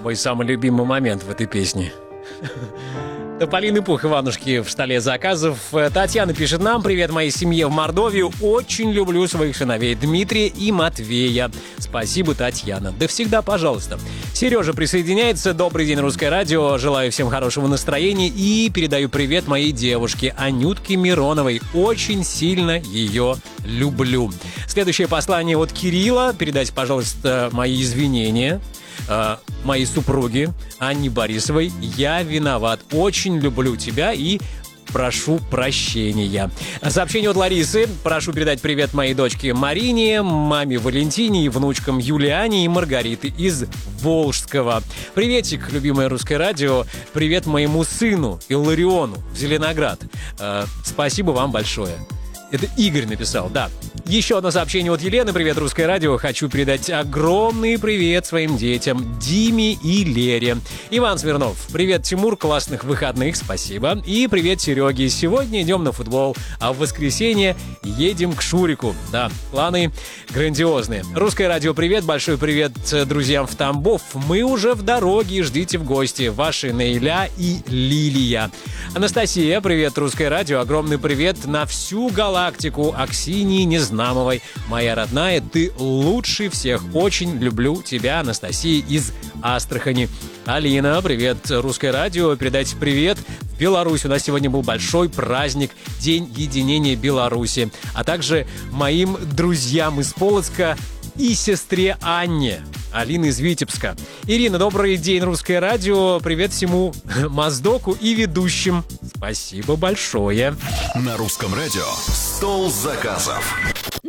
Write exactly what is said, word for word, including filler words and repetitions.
Мой самый любимый момент в этой песне. Тополиный пух Иванушки в столе заказов. Татьяна пишет нам: привет моей семье в Мордовию. Очень люблю своих сыновей Дмитрия и Матвея. Спасибо, Татьяна. Да всегда пожалуйста. Сережа присоединяется. Добрый день, Русское радио. Желаю всем хорошего настроения и передаю привет моей девушке Анютке Мироновой. Очень сильно ее люблю. Следующее послание от Кирилла. Передайте, пожалуйста, мои извинения Uh, моей супруги Анне Борисовой. Я виноват. Очень люблю тебя и прошу прощения. Сообщение от Ларисы. Прошу передать привет моей дочке Марине, маме Валентине и внучкам Юлиане и Маргариты из Волжского. Приветик, любимое Русское радио. Привет моему сыну Иллариону в Зеленоград. Uh, спасибо вам большое. Это Игорь написал, да. Еще одно сообщение от Елены. Привет, Русское радио. Хочу передать огромный привет своим детям Диме и Лере. Иван Смирнов. Привет, Тимур. Классных выходных. Спасибо. И привет, Сереге. Сегодня идем на футбол, а в воскресенье едем к Шурику. Да, планы грандиозные. Русское радио, привет. Большой привет друзьям в Тамбов. Мы уже в дороге. Ждите в гости. Ваши Наиля и Лилия. Анастасия. Привет, Русское радио. Огромный привет на всю галактику. Аксинии Незнамовой. Моя родная, ты лучше всех. Очень люблю тебя, Анастасия из Астрахани. Алина, привет, Русское радио. Передайте привет в Беларусь. У нас сегодня был большой праздник, День единения Беларуси. А также моим друзьям из Полоцка и сестре Анне. Алина из Витебска. Ирина, добрый день, Русское радио. Привет всему Моздоку и ведущим. Спасибо большое. На Русском радио «Стол заказов».